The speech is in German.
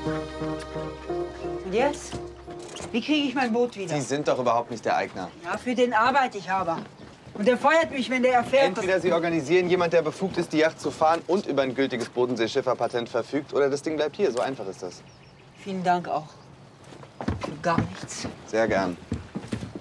Und jetzt? Wie kriege ich mein Boot wieder? Sie sind doch überhaupt nicht der Eigner. Ja, für den arbeite ich aber. Und der feuert mich, wenn der erfährt, Entweder Sie organisieren jemand, der befugt ist, die Yacht zu fahren und über ein gültiges Bodenseeschifferpatent verfügt, oder das Ding bleibt hier. So einfach ist das. Vielen Dank auch. Für gar nichts. Sehr gern.